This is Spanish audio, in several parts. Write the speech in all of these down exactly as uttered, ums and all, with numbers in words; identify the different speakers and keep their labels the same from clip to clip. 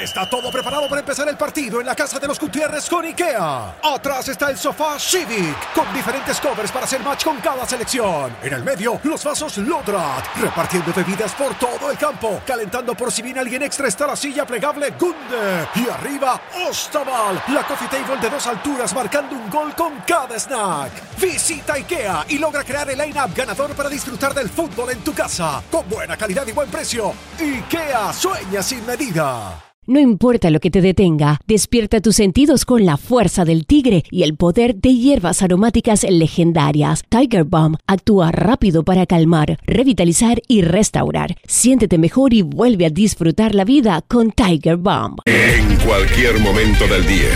Speaker 1: Está todo preparado para empezar el partido en la casa de los Gutiérrez con IKEA. Atrás está el sofá Civic, con diferentes covers para hacer match con cada selección. En el medio, los vasos Lodrat, repartiendo bebidas por todo el campo. Calentando por si viene alguien extra está la silla plegable Gunde. Y arriba, Ostaval, la coffee table de dos alturas marcando un gol con cada snack. Visita IKEA y logra crear el line-up ganador para disfrutar del fútbol en tu casa. Con buena calidad y buen precio. IKEA, sueña sin medida.
Speaker 2: No importa lo que te detenga, despierta tus sentidos con la fuerza del tigre y el poder de hierbas aromáticas legendarias. Tiger Balm actúa rápido para calmar, revitalizar y restaurar. Siéntete mejor y vuelve a disfrutar la vida con Tiger Balm.
Speaker 3: En cualquier momento del día.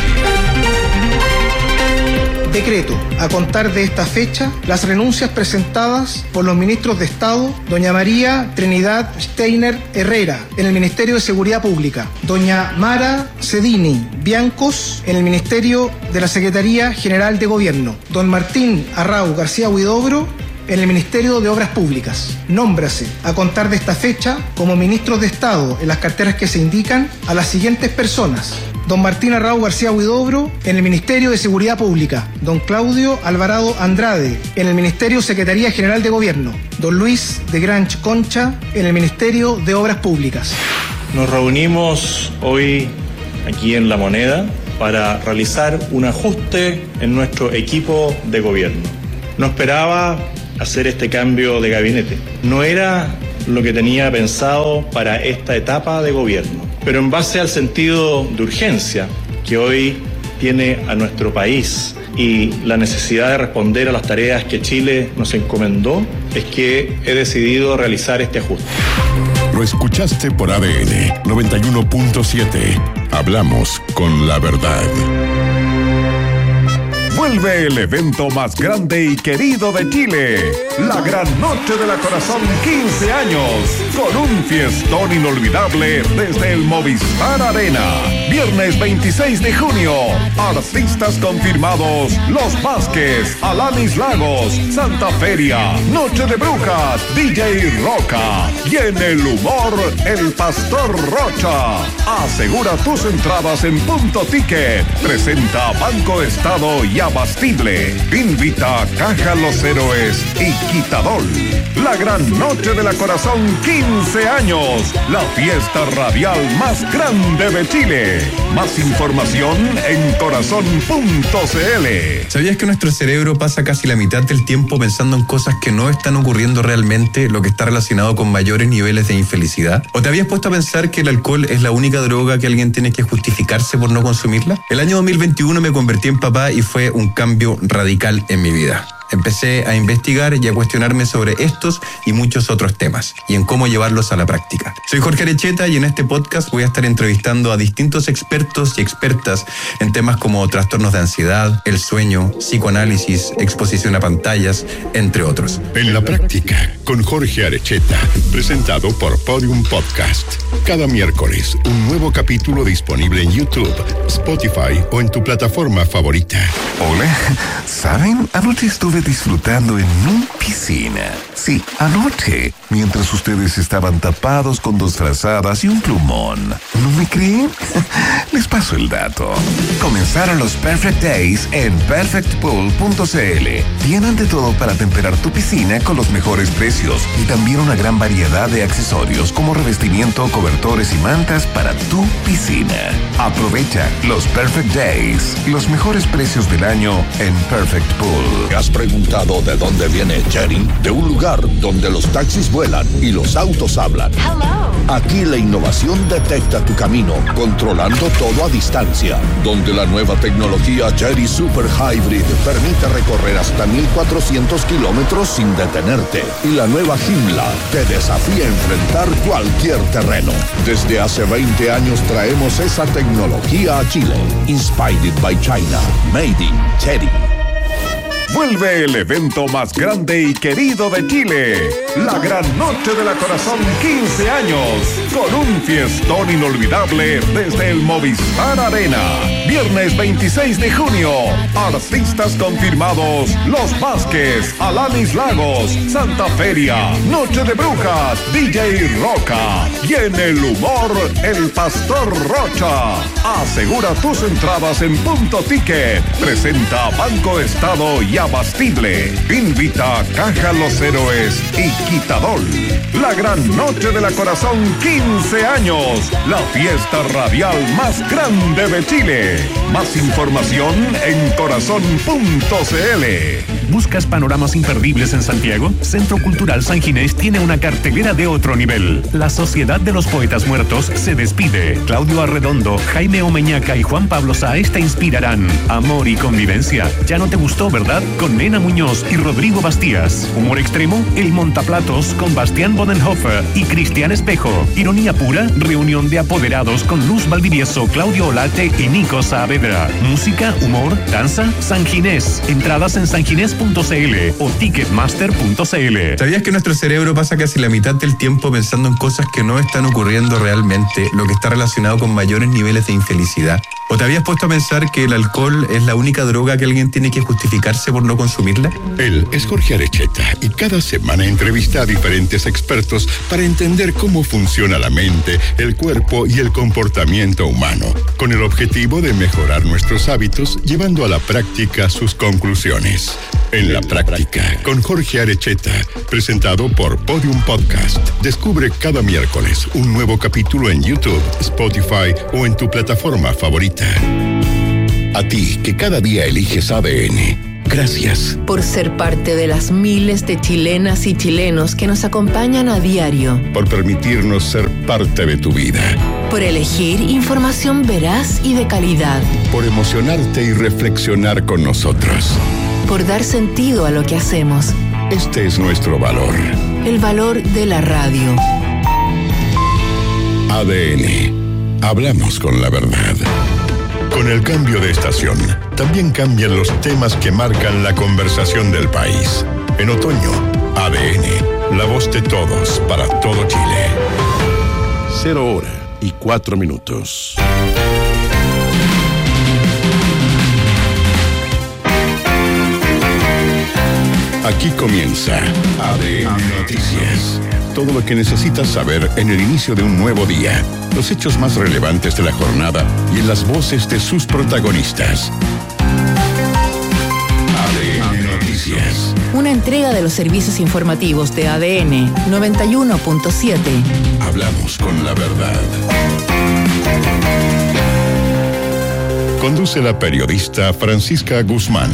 Speaker 4: Decreto, a contar de esta fecha, las renuncias presentadas por los ministros de Estado, doña María Trinidad Steiner Herrera, en el Ministerio de Seguridad Pública, doña Mara Cedini Biancos, en el Ministerio de la Secretaría General de Gobierno, don Martín Arrau García Huidobro, en el Ministerio de Obras Públicas. Nómbrase, a contar de esta fecha, como ministros de Estado en las carteras que se indican, a las siguientes personas: don Martín Arrau García Huidobro, en el Ministerio de Seguridad Pública; don Claudio Alvarado Andrade, en el Ministerio Secretaría General de Gobierno; don Luis de Granch Concha, en el Ministerio de Obras Públicas.
Speaker 5: Nos reunimos hoy aquí en La Moneda para realizar un ajuste en nuestro equipo de gobierno. No esperaba hacer este cambio de gabinete. No era lo que tenía pensado para esta etapa de gobierno, pero en base al sentido de urgencia que hoy tiene a nuestro país y la necesidad de responder a las tareas que Chile nos encomendó, es que he decidido realizar este ajuste.
Speaker 3: Lo escuchaste por A D N noventa y uno punto siete. Hablamos con la verdad. Vuelve el evento más grande y querido de Chile, la Gran Noche de la Corazón quince años, con un fiestón inolvidable desde el Movistar Arena. Viernes veintiséis de junio, artistas confirmados: Los Vázquez, Alanis Lagos, Santa Feria, Noche de Brujas, D J Roca y en el humor, el Pastor Rocha. Asegura tus entradas en Punto Ticket. Presenta Banco Estado y Abastible. Invita a Caja Los Héroes y Quitadol. La Gran Noche de la Corazón quince años. La fiesta radial más grande de Chile. Más información en corazón punto c l.
Speaker 6: ¿Sabías que nuestro cerebro pasa casi la mitad del tiempo pensando en cosas que no están ocurriendo realmente, lo que está relacionado con mayores niveles de infelicidad? ¿O te habías puesto a pensar que el alcohol es la única droga que alguien tiene que justificarse por no consumirla? El año dos mil veintiuno me convertí en papá y fue un cambio radical en mi vida. Empecé a investigar y a cuestionarme sobre estos y muchos otros temas y en cómo llevarlos a la práctica. Soy Jorge Arecheta y en este podcast voy a estar entrevistando a distintos expertos y expertas en temas como trastornos de ansiedad, el sueño, psicoanálisis, exposición a pantallas, entre otros.
Speaker 3: En la práctica, con Jorge Arecheta, presentado por Podium Podcast. Cada miércoles, un nuevo capítulo disponible en YouTube, Spotify o en tu plataforma favorita.
Speaker 7: Hola, ¿saben? Anoche estuve disfrutando en mi piscina. Sí, anoche, mientras ustedes estaban tapados con dos frazadas y un plumón. ¿No me creen? Les paso el dato. Comenzaron los Perfect Days en perfect pool punto c l. Tienen de todo para temperar tu piscina con los mejores precios y también una gran variedad de accesorios como revestimiento, cobertores y mantas para tu piscina. Aprovecha los Perfect Days, los mejores precios del año en Perfect Pool.
Speaker 8: ¿Has preguntado de dónde viene Chery? De un lugar donde los taxis vuelan y los autos hablan.
Speaker 9: Hello.
Speaker 8: Aquí la innovación detecta tu camino, controlando todo a distancia. Donde la nueva tecnología Chery Super Hybrid permite recorrer hasta mil cuatrocientos kilómetros sin detenerte. Y la nueva Joomla te desafía a enfrentar cualquier terreno. Desde hace veinte años traemos esa tecnología a Chile. Inspired by China. Made in Chery.
Speaker 3: Vuelve el evento más grande y querido de Chile, la Gran Noche de la Corazón quince años, con un fiestón inolvidable desde el Movistar Arena. Viernes veintiséis de junio, artistas confirmados: Los Vázquez, Alanis Lagos, Santa Feria, Noche de Brujas, D J Roca y en el humor, el Pastor Rocha. Asegura tus entradas en Punto Ticket. Presenta Banco Estado y Abastible. Invita Caja Los Héroes y Quitadol. La gran noche de la Corazón, quince años. La fiesta radial más grande de Chile. Más información en corazón punto c l.
Speaker 9: ¿Buscas panoramas imperdibles en Santiago? Centro Cultural San Ginés tiene una cartelera de otro nivel. La Sociedad de los Poetas Muertos se despide. Claudio Arredondo, Jaime Omeñaca y Juan Pablo Sáez te inspirarán. Amor y convivencia. ¿Ya no te gustó, verdad? Con Nena Muñoz y Rodrigo Bastías. Humor extremo, El Montaplatos con Bastián Bodenhofer y Cristian Espejo. Ironía pura, reunión de apoderados con Luz Valdivieso, Claudio Olate y Nico Saavedra. Música, humor, danza, San Ginés. Entradas en sanginés punto c l o ticketmaster punto c l.
Speaker 6: ¿Sabías que nuestro cerebro pasa casi la mitad del tiempo pensando en cosas que no están ocurriendo realmente, lo que está relacionado con mayores niveles de infelicidad? ¿O te habías puesto a pensar que el alcohol es la única droga que alguien tiene que justificarse por no consumirla?
Speaker 10: Él es Jorge Arecheta y cada semana entrevista a diferentes expertos para entender cómo funciona la mente, el cuerpo y el comportamiento humano, con el objetivo de mejorar nuestros hábitos, llevando a la práctica sus conclusiones. En la práctica, con Jorge Arecheta, presentado por Podium Podcast. Descubre cada miércoles un nuevo capítulo en YouTube, Spotify o en tu plataforma favorita. A ti, que cada día eliges A D N, gracias.
Speaker 11: Por ser parte de las miles de chilenas y chilenos que nos acompañan a diario.
Speaker 10: Por permitirnos ser parte de tu vida.
Speaker 11: Por elegir información veraz y de calidad.
Speaker 10: Por emocionarte y reflexionar con nosotros.
Speaker 11: Por dar sentido a lo que hacemos.
Speaker 10: Este es nuestro valor.
Speaker 11: El valor de la radio.
Speaker 10: A D N. Hablamos con la verdad. Con el cambio de estación, también cambian los temas que marcan la conversación del país. En otoño, A D N. La voz de todos para todo Chile. Cero hora y cuatro minutos. Aquí comienza A D N Noticias. Todo lo que necesitas saber en el inicio de un nuevo día. Los hechos más relevantes de la jornada y en las voces de sus protagonistas. A D N Noticias.
Speaker 11: Una entrega de los servicios informativos de A D N noventa y uno punto siete.
Speaker 10: Hablamos con la verdad. Conduce la periodista Francisca Guzmán.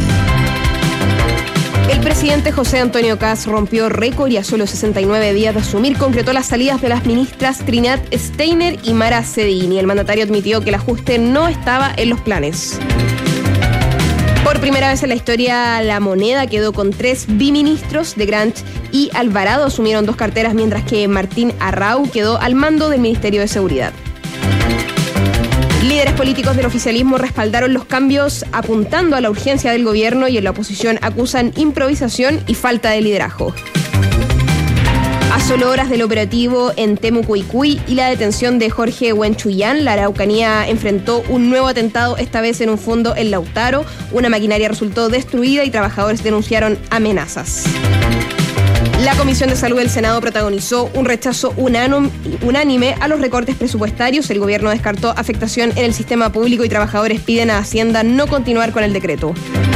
Speaker 12: El presidente José Antonio Kast rompió récord y a solo sesenta y nueve días de asumir concretó las salidas de las ministras Trinidad Steiner y Mara Cedini. El mandatario admitió que el ajuste no estaba en los planes. Por primera vez en la historia, La Moneda quedó con tres biministros. De Grant y Alvarado asumieron dos carteras, mientras que Martín Arrau quedó al mando del Ministerio de Seguridad. Líderes políticos del oficialismo respaldaron los cambios apuntando a la urgencia del gobierno y en la oposición acusan improvisación y falta de liderazgo. A solo horas del operativo en Temucuicui y la detención de Jorge Huenchuyán, la Araucanía enfrentó un nuevo atentado, esta vez en un fondo en Lautaro. Una maquinaria resultó destruida y trabajadores denunciaron amenazas. La Comisión de Salud del Senado protagonizó un rechazo unánime a los recortes presupuestarios. El gobierno descartó afectación en el sistema público y trabajadores piden a Hacienda no continuar con el decreto.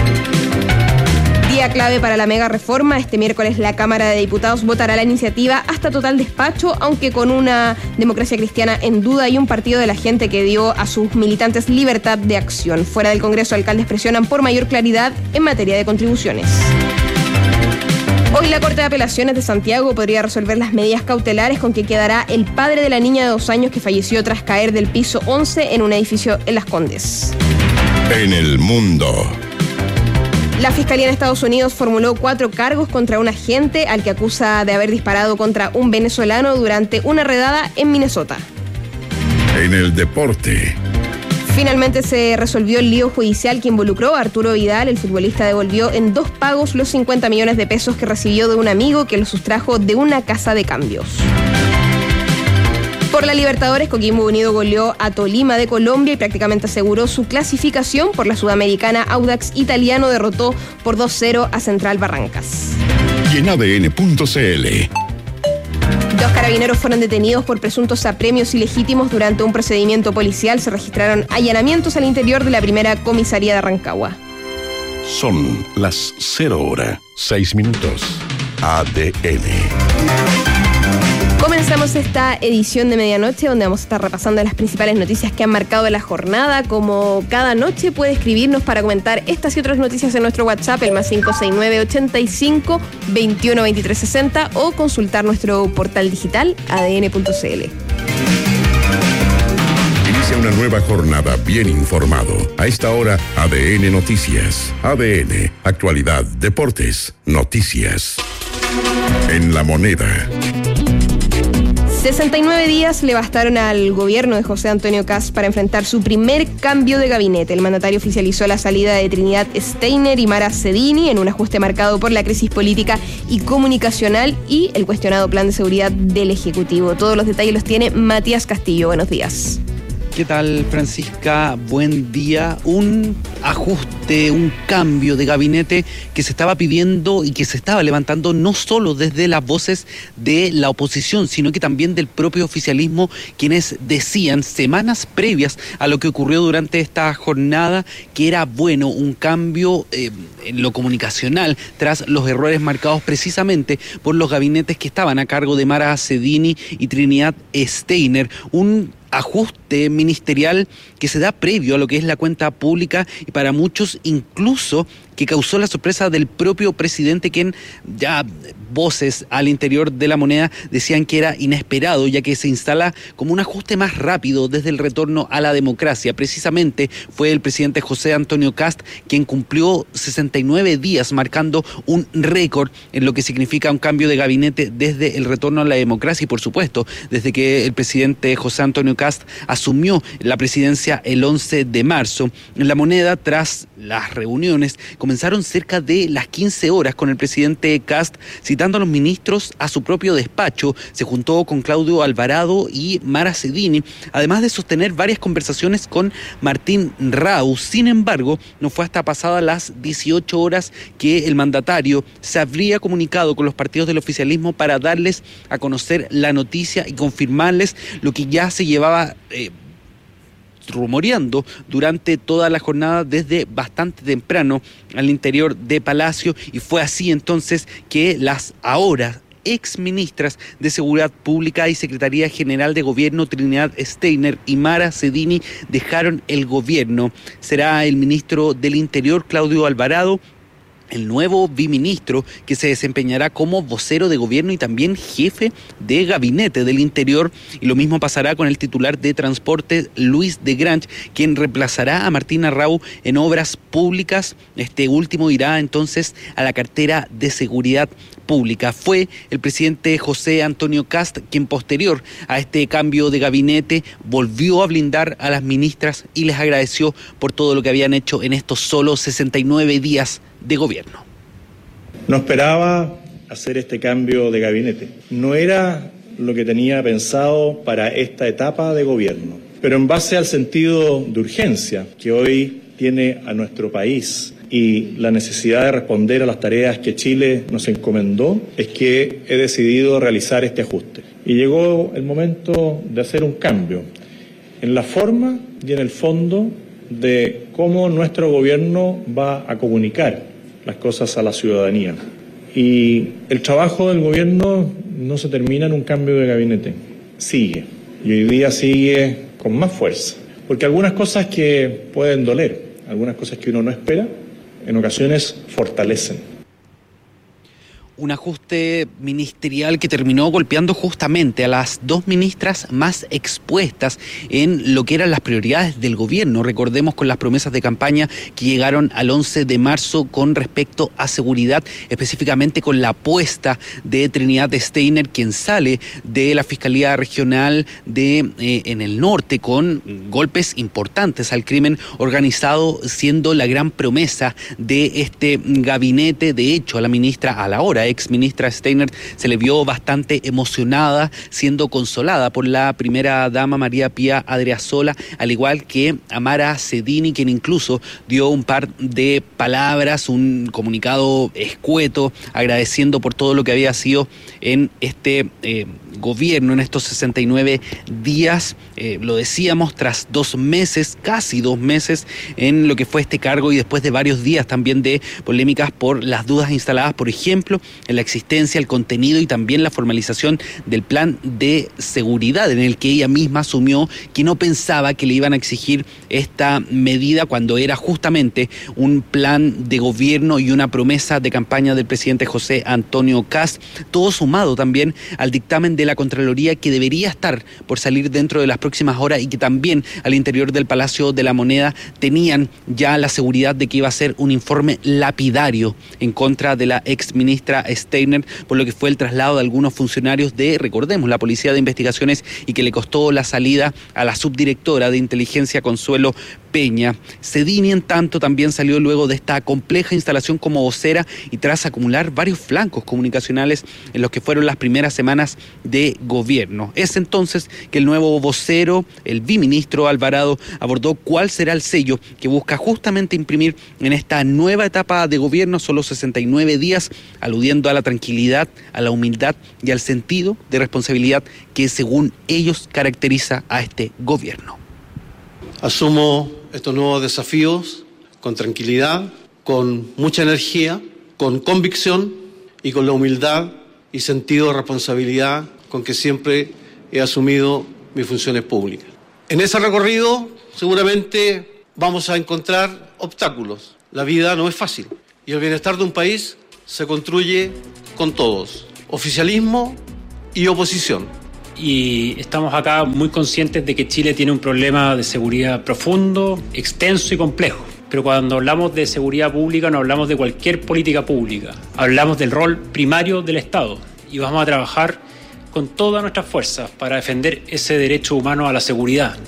Speaker 12: Día clave para la mega reforma. Este miércoles la Cámara de Diputados votará la iniciativa hasta total despacho, aunque con una democracia cristiana en duda y un partido de la gente que dio a sus militantes libertad de acción. Fuera del Congreso, alcaldes presionan por mayor claridad en materia de contribuciones. Hoy la Corte de Apelaciones de Santiago podría resolver las medidas cautelares con que quedará el padre de la niña de dos años que falleció tras caer del piso once en un edificio en Las Condes.
Speaker 10: En el mundo.
Speaker 12: La Fiscalía en Estados Unidos formuló cuatro cargos contra un agente al que acusa de haber disparado contra un venezolano durante una redada en Minnesota.
Speaker 10: En el deporte.
Speaker 12: Finalmente se resolvió el lío judicial que involucró a Arturo Vidal. El futbolista devolvió en dos pagos los cincuenta millones de pesos que recibió de un amigo que lo sustrajo de una casa de cambios. Por la Libertadores, Coquimbo Unido goleó a Tolima de Colombia y prácticamente aseguró su clasificación. Por la Sudamericana, Audax Italiano derrotó por dos cero a Central Barrancas.
Speaker 10: Y en A D N punto C L.
Speaker 12: Dos carabineros fueron detenidos por presuntos apremios ilegítimos durante un procedimiento policial. Se registraron allanamientos al interior de la primera comisaría de Rancagua.
Speaker 10: Son las cero hora, seis minutos. A D N.
Speaker 12: Comenzamos esta edición de medianoche donde vamos a estar repasando las principales noticias que han marcado la jornada. Como cada noche puede escribirnos para comentar estas y otras noticias en nuestro WhatsApp, el más cinco seis nueve, ochenta y cinco, veintiuno, veintitrés, sesenta, o consultar nuestro portal digital A D N punto C L.
Speaker 10: Inicia una nueva jornada bien informado. A esta hora, A D N Noticias. A D N, actualidad, deportes, noticias. En La Moneda.
Speaker 12: sesenta y nueve días le bastaron al gobierno de José Antonio Kast para enfrentar su primer cambio de gabinete. El mandatario oficializó la salida de Trinidad Steiner y Mara Cedini en un ajuste marcado por la crisis política y comunicacional y el cuestionado plan de seguridad del Ejecutivo. Todos los detalles los tiene Matías Castillo. Buenos días.
Speaker 13: ¿Qué tal, Francisca? Buen día. Un ajuste, un cambio de gabinete que se estaba pidiendo y que se estaba levantando no solo desde las voces de la oposición, sino que también del propio oficialismo, quienes decían semanas previas a lo que ocurrió durante esta jornada que era bueno un cambio eh, en lo comunicacional tras los errores marcados precisamente por los gabinetes que estaban a cargo de Mara Cedini y Trinidad Steiner. Un ajuste ministerial que se da previo a lo que es la cuenta pública y para muchos incluso que causó la sorpresa del propio presidente, quien ya voces al interior de La Moneda decían que era inesperado, ya que se instala como un ajuste más rápido desde el retorno a la democracia. Precisamente fue el presidente José Antonio Kast quien cumplió sesenta y nueve días, marcando un récord en lo que significa un cambio de gabinete desde el retorno a la democracia y, por supuesto, desde que el presidente José Antonio Kast asumió la presidencia el once de marzo. En La Moneda, tras las reuniones, comenzaron cerca de las quince horas con el presidente Kast citando a los ministros a su propio despacho. Se juntó con Claudio Alvarado y Mara Cedini, además de sostener varias conversaciones con Martín Rau. Sin embargo, no fue hasta pasadas las dieciocho horas que el mandatario se habría comunicado con los partidos del oficialismo para darles a conocer la noticia y confirmarles lo que ya se llevaba eh, rumoreando durante toda la jornada desde bastante temprano al interior de Palacio, y fue así entonces que las ahora ex ministras de Seguridad Pública y Secretaría General de Gobierno, Trinidad Steiner y Mara Cedini, dejaron el gobierno. Será el ministro del Interior, Claudio Alvarado, el nuevo biministro que se desempeñará como vocero de gobierno y también jefe de gabinete del Interior, y lo mismo pasará con el titular de Transporte, Luis de Grange, quien reemplazará a Martina Rau en Obras Públicas. Este último irá entonces a la cartera de Seguridad Pública. Fue el presidente José Antonio Kast quien, posterior a este cambio de gabinete, volvió a blindar a las ministras y les agradeció por todo lo que habían hecho en estos solo sesenta y nueve días de gobierno.
Speaker 5: No esperaba hacer este cambio de gabinete. No era lo que tenía pensado para esta etapa de gobierno. Pero en base al sentido de urgencia que hoy tiene a nuestro país y la necesidad de responder a las tareas que Chile nos encomendó, es que he decidido realizar este ajuste. Y llegó el momento de hacer un cambio en la forma y en el fondo de cómo nuestro gobierno va a comunicar las cosas a la ciudadanía. Y el trabajo del gobierno no se termina en un cambio de gabinete, sigue. Y hoy día sigue con más fuerza. Porque algunas cosas que pueden doler, algunas cosas que uno no espera, en ocasiones fortalecen.
Speaker 13: Un ajuste ministerial que terminó golpeando justamente a las dos ministras más expuestas en lo que eran las prioridades del gobierno. Recordemos con las promesas de campaña que llegaron al once de marzo con respecto a seguridad, específicamente con la apuesta de Trinidad Steiner, quien sale de la Fiscalía Regional de eh, en el norte con golpes importantes al crimen organizado, siendo la gran promesa de este gabinete. De hecho, a la ministra, a la hora la ex ministra Steiner se le vio bastante emocionada, siendo consolada por la primera dama María Pía Adriasola, al igual que Amara Cedini, quien incluso dio un par de palabras, un comunicado escueto, agradeciendo por todo lo que había sido en este eh, gobierno, en estos sesenta y nueve días, eh, lo decíamos, tras dos meses, casi dos meses en lo que fue este cargo y después de varios días también de polémicas por las dudas instaladas, por ejemplo, en la existencia, el contenido y también la formalización del plan de seguridad, en el que ella misma asumió que no pensaba que le iban a exigir esta medida cuando era justamente un plan de gobierno y una promesa de campaña del presidente José Antonio Kast, todo sumado también al dictamen de la Contraloría que debería estar por salir dentro de las próximas horas y que también al interior del Palacio de la Moneda tenían ya la seguridad de que iba a ser un informe lapidario en contra de la ex ministra Steiner, por lo que fue el traslado de algunos funcionarios de, recordemos, la Policía de Investigaciones y que le costó la salida a la subdirectora de inteligencia Consuelo Peña. Cedini, en tanto, también salió luego de esta compleja instalación como vocera y tras acumular varios flancos comunicacionales en los que fueron las primeras semanas de gobierno. Es entonces que el nuevo vocero, el biministro Alvarado, abordó cuál será el sello que busca justamente imprimir en esta nueva etapa de gobierno, solo sesenta y nueve días, aludiendo a la tranquilidad, a la humildad y al sentido de responsabilidad que según ellos caracteriza a este gobierno.
Speaker 14: Asumo estos nuevos desafíos con tranquilidad, con mucha energía, con convicción y con la humildad y sentido de responsabilidad con que siempre he asumido mis funciones públicas. En ese recorrido seguramente vamos a encontrar obstáculos. La vida no es fácil y el bienestar de un país se construye con todos, oficialismo y oposición.
Speaker 15: Y estamos acá muy conscientes de que Chile tiene un problema de seguridad profundo, extenso y complejo. Pero cuando hablamos de seguridad pública no hablamos de cualquier política pública, hablamos del rol primario del Estado y vamos a trabajar con todas nuestras fuerzas para defender ese derecho humano a la seguridad.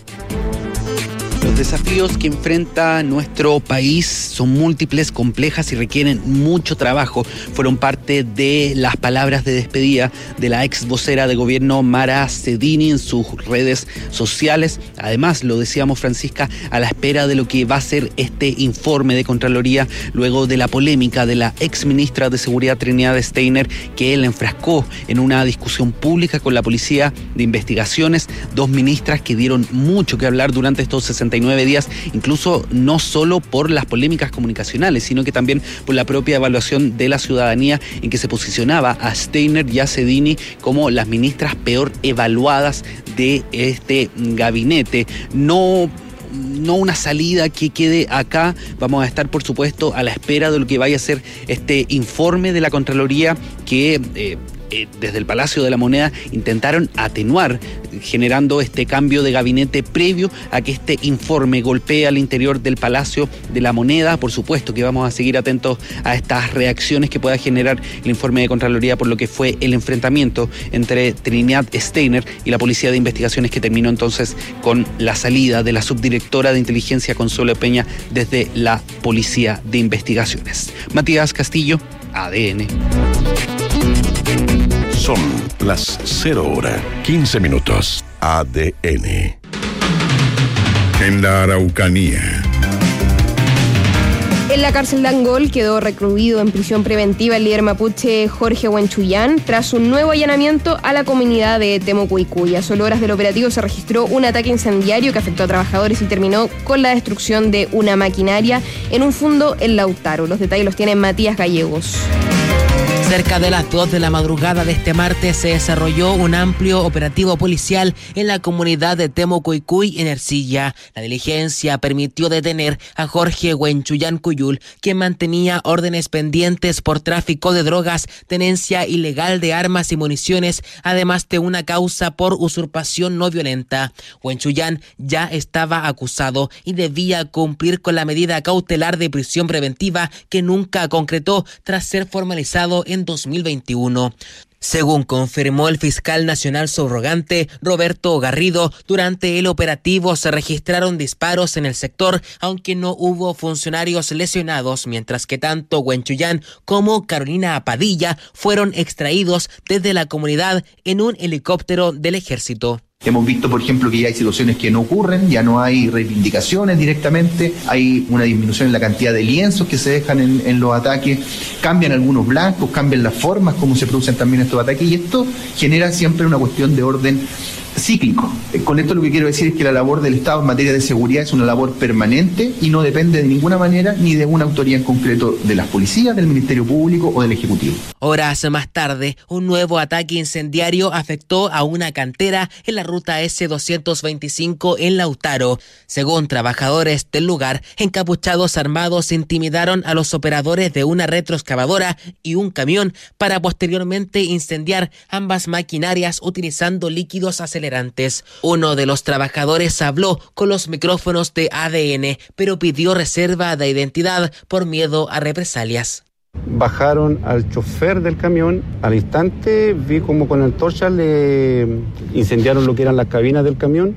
Speaker 13: Los desafíos que enfrenta nuestro país son múltiples, complejas y requieren mucho trabajo. Fueron parte de las palabras de despedida de la ex vocera de gobierno Mara Cedini en sus redes sociales. Además, lo decíamos, Francisca, a la espera de lo que va a ser este informe de Contraloría luego de la polémica de la ex ministra de Seguridad Trinidad Steiner, que él enfrascó en una discusión pública con la Policía de Investigaciones, dos ministras que dieron mucho que hablar durante estos sesenta y nueve días, incluso no solo por las polémicas comunicacionales, sino que también por la propia evaluación de la ciudadanía en que se posicionaba a Steiner y a Cedini como las ministras peor evaluadas de este gabinete. No no una salida que quede acá. Vamos a estar, por supuesto, a la espera de lo que vaya a ser este informe de la Contraloría que eh, Eh, desde el Palacio de la Moneda intentaron atenuar, generando este cambio de gabinete previo a que este informe golpee al interior del Palacio de la Moneda. Por supuesto que vamos a seguir atentos a estas reacciones que pueda generar el informe de Contraloría por lo que fue el enfrentamiento entre Trinidad Steiner y la Policía de Investigaciones, que terminó entonces con la salida de la subdirectora de inteligencia Consuelo Peña desde la Policía de Investigaciones. Matías Castillo, A D N.
Speaker 8: Son las cero hora, quince minutos. A D N.
Speaker 10: En la Araucanía.
Speaker 12: En la cárcel de Angol quedó recluido en prisión preventiva el líder mapuche Jorge Huenchuyán tras un nuevo allanamiento a la comunidad de Temucuicui. A solo horas del operativo se registró un ataque incendiario que afectó a trabajadores y terminó con la destrucción de una maquinaria en un fundo en Lautaro. Los detalles los tiene Matías Gallegos.
Speaker 16: Cerca de las dos de la madrugada de este martes se desarrolló un amplio operativo policial en la comunidad de Temucuicui, en Ercilla. La diligencia permitió detener a Jorge Huenchuyán Cuyul, quien mantenía órdenes pendientes por tráfico de drogas, tenencia ilegal de armas y municiones, además de una causa por usurpación no violenta. Huenchuyán ya estaba acusado y debía cumplir con la medida cautelar de prisión preventiva que nunca concretó tras ser formalizado en dos mil veintiuno. Según confirmó el fiscal nacional subrogante Roberto Garrido, durante el operativo se registraron disparos en el sector, aunque no hubo funcionarios lesionados, mientras que tanto Huenchuyán como Carolina Padilla fueron extraídos desde la comunidad en un helicóptero del ejército.
Speaker 17: Hemos visto, por ejemplo, que ya hay situaciones que no ocurren, ya no hay reivindicaciones directamente, hay una disminución en la cantidad de lienzos que se dejan en, en los ataques, cambian algunos blancos, cambian las formas como se producen también estos ataques, y esto genera siempre una cuestión de orden cíclico. Con esto lo que quiero decir es que la labor del Estado en materia de seguridad es una labor permanente y no depende de ninguna manera ni de una autoridad en concreto de las policías, del Ministerio Público o del Ejecutivo.
Speaker 16: Horas más tarde, un nuevo ataque incendiario afectó a una cantera en la ruta ese doscientos veinticinco en Lautaro. Según trabajadores del lugar, encapuchados armados intimidaron a los operadores de una retroexcavadora y un camión para posteriormente incendiar ambas maquinarias utilizando líquidos acelerantes. Uno de los trabajadores habló con los micrófonos de A D N, pero pidió reserva de identidad por miedo a represalias.
Speaker 18: Bajaron al chofer del camión, al instante vi como con antorcha le incendiaron lo que eran las cabinas del camión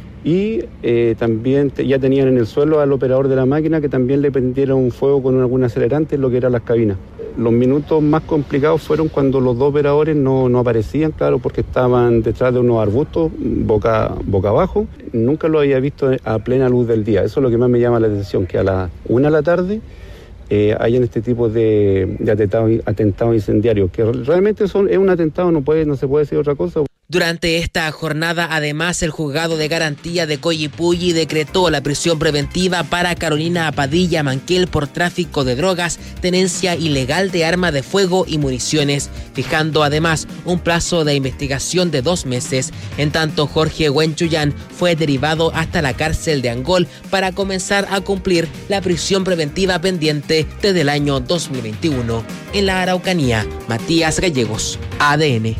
Speaker 18: y eh, también te, ya tenían en el suelo al operador de la máquina que también le prendieron fuego con algún acelerante en lo que eran las cabinas. Los minutos más complicados fueron cuando los dos operadores no, no aparecían, claro, porque estaban detrás de unos arbustos, boca, boca abajo. Nunca lo había visto a plena luz del día. Eso es lo que más me llama la atención, que a las una de la tarde eh, hayan este tipo de, de atentados, atentados incendiarios, que realmente son, es un atentado, no, puede, no se puede decir otra cosa.
Speaker 16: Durante esta jornada, además, el juzgado de garantía de Coyipulli decretó la prisión preventiva para Carolina Padilla Manquel por tráfico de drogas, tenencia ilegal de arma de fuego y municiones, fijando además un plazo de investigación de dos meses. En tanto, Jorge Huenchuyán fue derivado hasta la cárcel de Angol para comenzar a cumplir la prisión preventiva pendiente desde el año dos mil veintiuno. En la Araucanía, Matías Gallegos, A D N.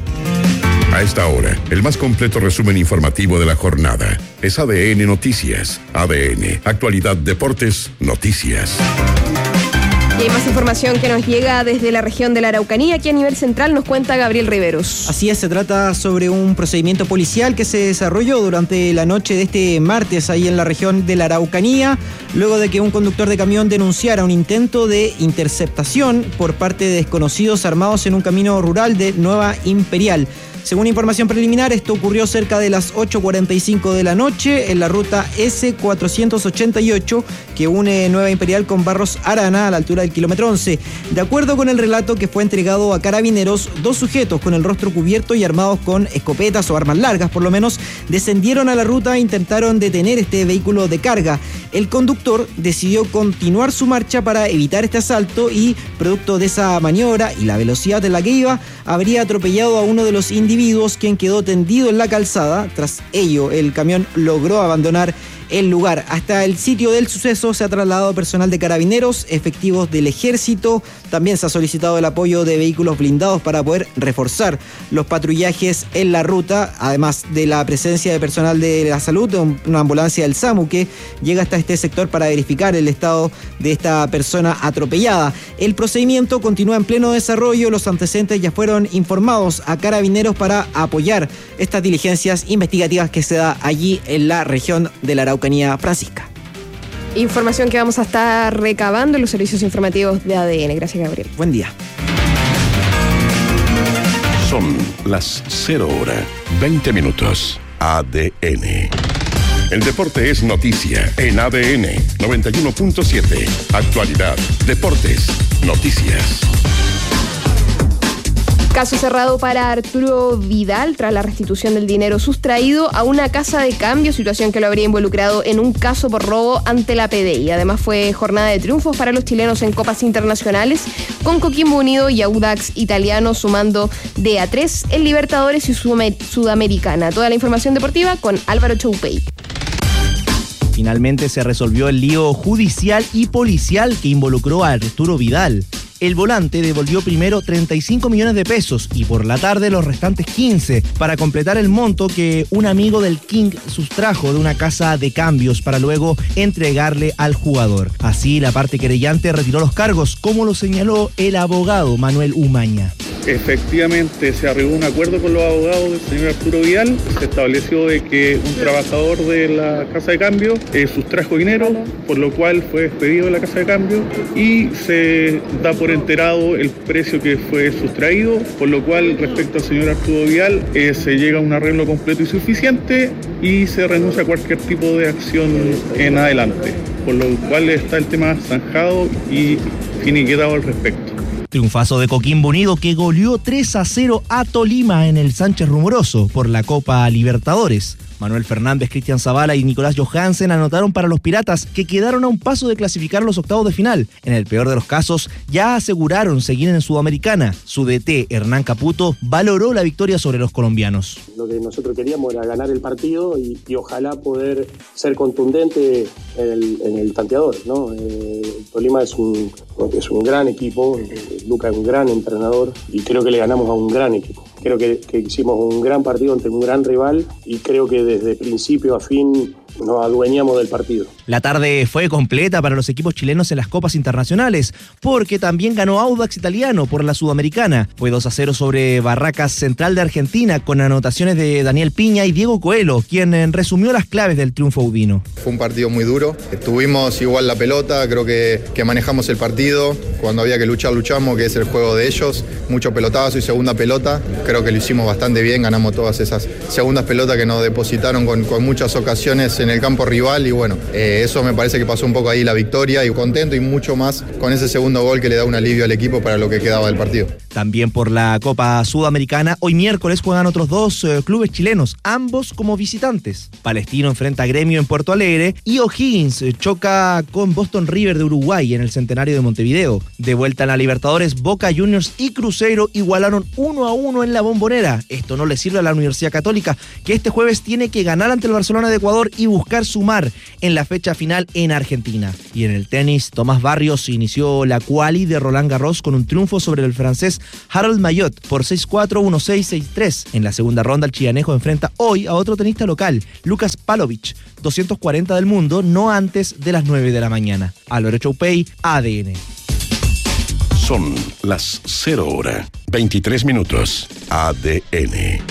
Speaker 3: A esta hora, el más completo resumen informativo de la jornada es A D N Noticias. A D N, Actualidad, Deportes, Noticias.
Speaker 12: Y hay más información que nos llega desde la región de la Araucanía, que a nivel central nos cuenta Gabriel Riveros.
Speaker 19: Así es, se trata sobre un procedimiento policial que se desarrolló durante la noche de este martes ahí en la región de la Araucanía, luego de que un conductor de camión denunciara un intento de interceptación por parte de desconocidos armados en un camino rural de Nueva Imperial. Según información preliminar, esto ocurrió cerca de las ocho cuarenta y cinco de la noche en la ruta ese cuatrocientos ochenta y ocho que une Nueva Imperial con Barros Arana a la altura del kilómetro once. De acuerdo con el relato que fue entregado a Carabineros, dos sujetos con el rostro cubierto y armados con escopetas o armas largas, por lo menos, descendieron a la ruta e intentaron detener este vehículo de carga. El conductor decidió continuar su marcha para evitar este asalto y, producto de esa maniobra y la velocidad en la que iba, habría atropellado a uno de los individuos, quien quedó tendido en la calzada. Tras ello, el camión logró abandonar el lugar. Hasta el sitio del suceso se ha trasladado personal de Carabineros, efectivos del Ejército. También se ha solicitado el apoyo de vehículos blindados para poder reforzar los patrullajes en la ruta, además de la presencia de personal de la salud, de una ambulancia del SAMU que llega hasta este sector para verificar el estado de esta persona atropellada. El procedimiento continúa en pleno desarrollo. Los antecedentes ya fueron informados a Carabineros para apoyar estas diligencias investigativas que se da allí en la región de la Araucanía. Francisca.
Speaker 12: Información que vamos a estar recabando en los servicios informativos de A D N. Gracias, Gabriel.
Speaker 19: Buen día.
Speaker 3: Son las cero hora, veinte minutos. A D N. El deporte es noticia en A D N noventa y uno punto siete. Actualidad, deportes, noticias.
Speaker 12: Caso cerrado para Arturo Vidal tras la restitución del dinero sustraído a una casa de cambio, situación que lo habría involucrado en un caso por robo ante la P D I. Además fue jornada de triunfos para los chilenos en copas internacionales, con Coquimbo Unido y Audax Italiano sumando de a tres en Libertadores y Sudamericana. Toda la información deportiva con Álvaro Choupey.
Speaker 20: Finalmente se resolvió el lío judicial y policial que involucró a Arturo Vidal. El volante devolvió primero treinta y cinco millones de pesos y por la tarde los restantes quince para completar el monto que un amigo del King sustrajo de una casa de cambios para luego entregarle al jugador. Así, la parte querellante retiró los cargos, como lo señaló el abogado Manuel Umaña.
Speaker 21: efectivamente se arribó a un acuerdo con los abogados del señor Arturo Vidal. Se estableció de que un trabajador de la casa de cambio eh, sustrajo dinero, por lo cual fue despedido de la casa de cambio y se da por enterado el precio que fue sustraído, por lo cual respecto al señor Arturo Vidal eh, se llega a un arreglo completo y suficiente y se renuncia a cualquier tipo de acción en adelante, por lo cual está el tema zanjado y finiquitado al respecto.
Speaker 20: Triunfazo de Coquimbo Unido que goleó tres a cero a Tolima en el Sánchez Rumoroso por la Copa Libertadores. Manuel Fernández, Cristian Zavala y Nicolás Johansen anotaron para los Piratas, que quedaron a un paso de clasificar los octavos de final. En el peor de los casos, ya aseguraron seguir en Sudamericana. Su D T, Hernán Caputo, valoró la victoria sobre los colombianos.
Speaker 22: Lo que nosotros queríamos era ganar el partido y, y ojalá poder ser contundente en el, en el tanteador, ¿no? Eh, Tolima es un, es un gran equipo, eh, Luca es un gran entrenador y creo que le ganamos a un gran equipo. Creo que, que hicimos un gran partido ante un gran rival y creo que desde principio a fin nos adueñamos del partido.
Speaker 20: La tarde fue completa para los equipos chilenos en las copas internacionales, porque también ganó Audax Italiano por la Sudamericana. Fue dos a cero sobre Barracas Central de Argentina, con anotaciones de Daniel Piña y Diego Coelho, quien resumió las claves del triunfo audino.
Speaker 23: Fue un partido muy duro, tuvimos igual la pelota, creo que, que manejamos el partido, cuando había que luchar, luchamos, que es el juego de ellos, mucho pelotazo y segunda pelota, creo que lo hicimos bastante bien, ganamos todas esas segundas pelotas que nos depositaron con, con muchas ocasiones en el campo rival y bueno, eh, eso me parece que pasó un poco ahí la victoria y contento y mucho más con ese segundo gol que le da un alivio al equipo para lo que quedaba del partido.
Speaker 20: También por la Copa Sudamericana, hoy miércoles juegan otros dos eh, clubes chilenos, ambos como visitantes. Palestino enfrenta a Gremio en Puerto Alegre y O'Higgins eh, choca con Boston River de Uruguay en el Centenario de Montevideo. De vuelta en la Libertadores, Boca Juniors y Cruzeiro igualaron uno a uno en la Bombonera. Esto no le sirve a la Universidad Católica, que este jueves tiene que ganar ante el Barcelona de Ecuador y buscar sumar en la fecha final en Argentina. Y en el tenis, Tomás Barrios inició la quali de Roland Garros con un triunfo sobre el francés Harold Mayot por seis cuatro, uno seis, seis tres. En la segunda ronda, el chianejo enfrenta hoy a otro tenista local, Lucas Palovich, doscientos cuarenta del mundo, no antes de las nueve de la mañana. Álvaro Choupey, A D N.
Speaker 3: Son las cero hora, veintitrés minutos. A D N.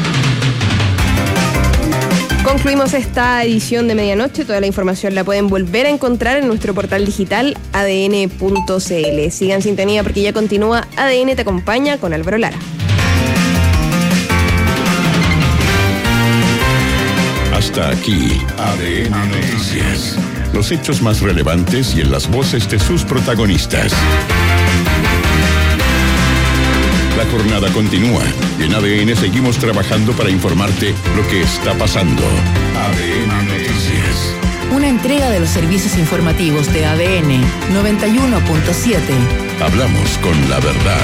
Speaker 12: Concluimos esta edición de medianoche. Toda la información la pueden volver a encontrar en nuestro portal digital a d n punto c l. Sigan en sintonía porque ya continúa A D N Te Acompaña con Álvaro Lara.
Speaker 3: Hasta aquí, A D N Noticias. Los hechos más relevantes y en las voces de sus protagonistas. La jornada continúa y en A D N seguimos trabajando para informarte lo que está pasando. A D N Noticias.
Speaker 11: Una entrega de los servicios informativos de A D N noventa y uno punto siete.
Speaker 3: Hablamos con la verdad.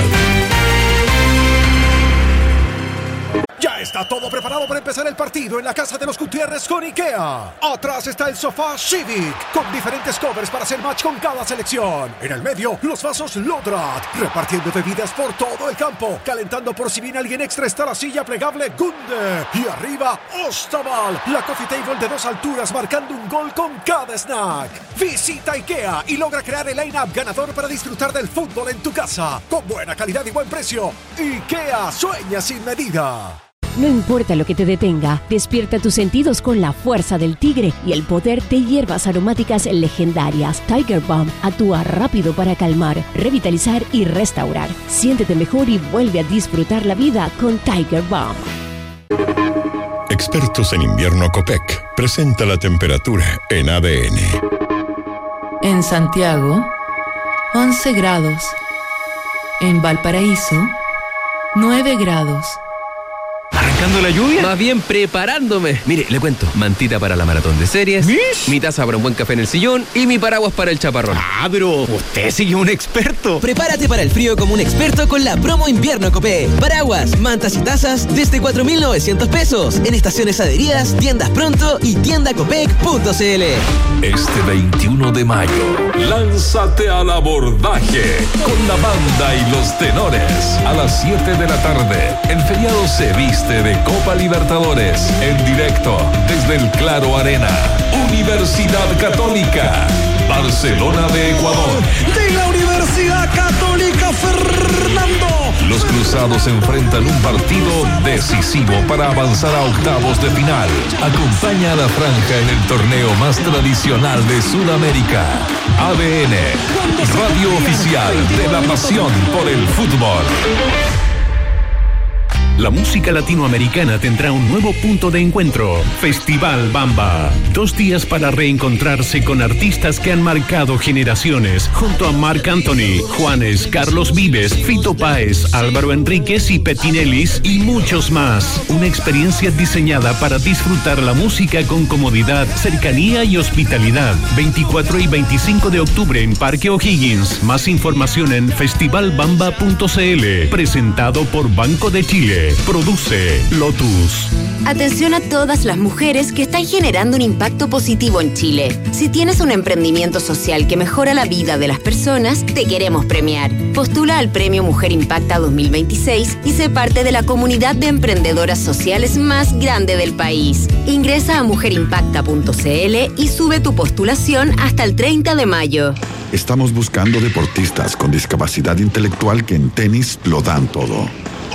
Speaker 1: Ya está todo preparado para empezar el partido en la casa de los Gutiérrez con IKEA. Atrás está el sofá Civic, con diferentes covers para hacer match con cada selección. En el medio, los vasos Lodrat, repartiendo bebidas por todo el campo. Calentando por si viene alguien extra está la silla plegable Gunde. Y arriba, Ostaval, la coffee table de dos alturas marcando un gol con cada snack. Visita IKEA y logra crear el line-up ganador para disfrutar del fútbol en tu casa. Con buena calidad y buen precio. IKEA, sueña sin medida.
Speaker 2: No importa lo que te detenga, despierta tus sentidos con la fuerza del tigre y el poder de hierbas aromáticas legendarias. Tiger Balm actúa rápido para calmar, revitalizar y restaurar. Siéntete mejor y vuelve a disfrutar la vida con Tiger Balm.
Speaker 3: Expertos en invierno Copec presenta la temperatura en A D N.
Speaker 11: En Santiago, once grados. En Valparaíso, nueve grados.
Speaker 24: ¿Arrancando la lluvia? Más bien preparándome. Mire, le cuento. Mantita para la maratón de series. ¿Mish? Mi taza para un buen café en el sillón. Y mi paraguas para el chaparrón. Ah, pero usted sí es un experto.
Speaker 25: Prepárate para el frío como un experto con la promo invierno Copé. Paraguas, mantas y tazas desde cuatro mil novecientos pesos. En estaciones adheridas, tiendas pronto y tienda copec punto c l.
Speaker 3: Este veintiuno de mayo, lánzate al abordaje con la banda y los tenores. A las siete de la tarde, el feriado se viste de Copa Libertadores en directo desde el Claro Arena. Universidad Católica, Barcelona de Ecuador.
Speaker 26: De la Universidad Católica, Fernando
Speaker 3: Los cruzados enfrentan un partido decisivo para avanzar a octavos de final. Acompaña a la franja en el torneo más tradicional de Sudamérica. A D N, radio oficial de la pasión por el fútbol.
Speaker 4: La música latinoamericana tendrá un nuevo punto de encuentro. Festival Bamba. Dos días para reencontrarse con artistas que han marcado generaciones. Junto a Marc Anthony, Juanes, Carlos Vives, Fito Páez, Álvaro Enríquez y Petinelis y muchos más. Una experiencia diseñada para disfrutar la música con comodidad, cercanía y hospitalidad. veinticuatro y veinticinco de octubre en Parque O'Higgins. Más información en festival bamba punto c l. Presentado por Banco de Chile. Produce Lotus.
Speaker 5: Atención a todas las mujeres que están generando un impacto positivo en Chile. Si tienes un emprendimiento social que mejora la vida de las personas, te queremos premiar. Postula al Premio Mujer Impacta dos mil veintiséis y sé parte de la comunidad de emprendedoras sociales más grande del país. Ingresa a mujer impacta punto c l y sube tu postulación hasta el treinta de mayo.
Speaker 6: Estamos buscando deportistas con discapacidad intelectual que en tenis lo dan todo.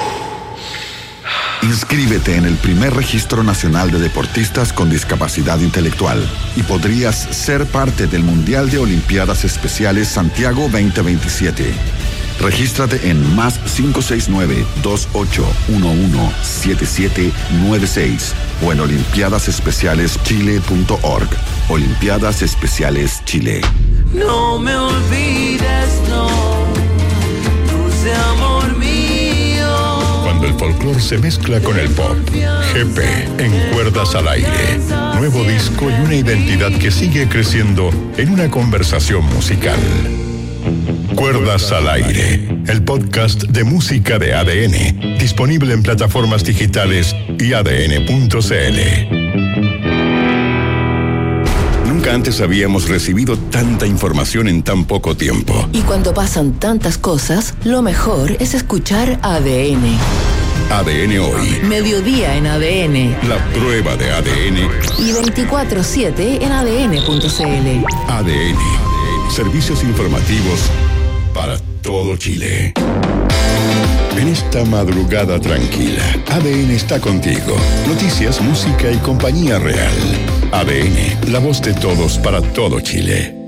Speaker 6: Inscríbete en el primer registro nacional de deportistas con discapacidad intelectual y podrías ser parte del Mundial de Olimpiadas Especiales Santiago veinte veintisiete. Regístrate en más cinco seis nueve, dos ocho uno uno, siete siete nueve seis o en olimpiadas especiales chile punto org. Olimpiadas Especiales Chile.
Speaker 7: No me olvides, no, dulce amor mío.
Speaker 10: Cuando el folclore se mezcla con el pop, G P en Cuerdas al Aire. Nuevo disco y una identidad que sigue creciendo en una conversación musical. Cuerdas al Aire, el podcast de música de A D N, disponible en plataformas digitales y a d n punto c l. Nunca antes habíamos recibido tanta información en tan poco tiempo.
Speaker 11: Y cuando pasan tantas cosas, lo mejor es escuchar A D N.
Speaker 10: A D N Hoy.
Speaker 11: Mediodía en A D N.
Speaker 10: La prueba de A D N.
Speaker 11: Y veinticuatro siete en a d n punto c l.
Speaker 10: A D N. Servicios informativos para todo Chile. En esta madrugada tranquila, A D N está contigo. Noticias, música y compañía real. A D N, la voz de todos para todo Chile.